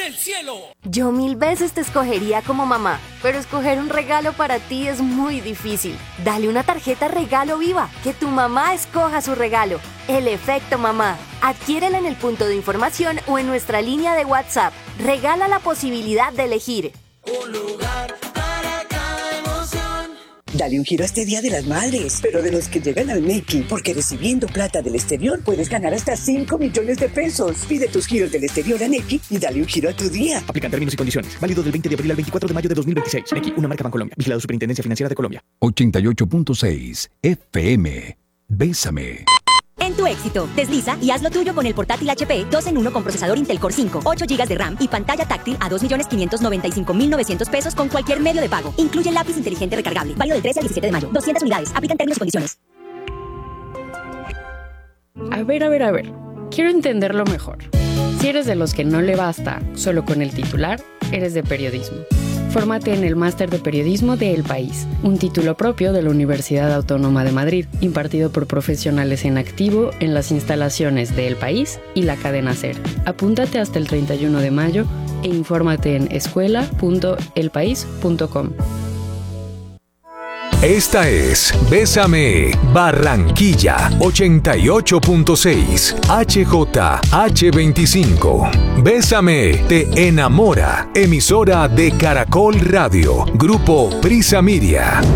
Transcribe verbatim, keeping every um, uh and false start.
del cielo. Yo mil veces te escogería como mamá, pero escoger un regalo para ti es muy difícil. Dale una tarjeta Regalo Viva, que tu mamá escoja su regalo. El efecto mamá. Adquiérela en el punto de información o en nuestra línea de WhatsApp. Regala la posibilidad de elegir. Un lugar para cada emoción. Dale un giro a este Día de las Madres, pero de los que llegan al Nequi, porque recibiendo plata del exterior puedes ganar hasta cinco millones de pesos. Pide tus giros del exterior a Nequi y dale un giro a tu día. Aplican términos y condiciones. Válido del veinte de abril al veinticuatro de mayo de dos mil veintiséis. Nequi, una marca Bancolombia. Vigilado Superintendencia Financiera de Colombia. ochenta y ocho punto seis F M. Bésame. En tu éxito, desliza y haz lo tuyo con el portátil H P dos en uno con procesador Intel Core cinco, ocho gigas de RAM y pantalla táctil a dos millones quinientos noventa y cinco mil novecientos pesos con cualquier medio de pago. Incluye lápiz inteligente recargable. Válido del trece al diecisiete de mayo. doscientas unidades. Aplican términos y condiciones. A ver, a ver, a ver. Quiero entenderlo mejor. Si eres de los que no le basta solo con el titular, eres de periodismo. Fórmate en el Máster de Periodismo de El País, un título propio de la Universidad Autónoma de Madrid, impartido por profesionales en activo en las instalaciones de El País y la cadena SER. Apúntate hasta el treinta y uno de mayo e infórmate en escuela punto el país punto com. Esta es Bésame Barranquilla ochenta y ocho punto seis H J H veinticinco. Bésame te enamora. Emisora de Caracol Radio. Grupo Prisa Miria.